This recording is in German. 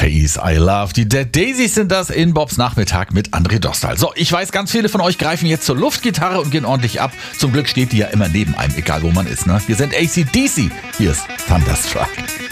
Face I Love. Die Dead Daisies sind das in Bobs Nachmittag mit André Dostal. So, ich weiß, ganz viele von euch greifen jetzt zur Luftgitarre und gehen ordentlich ab. Zum Glück steht die ja immer neben einem, egal wo man ist, ne? Wir sind AC/DC. Hier ist Thunderstruck.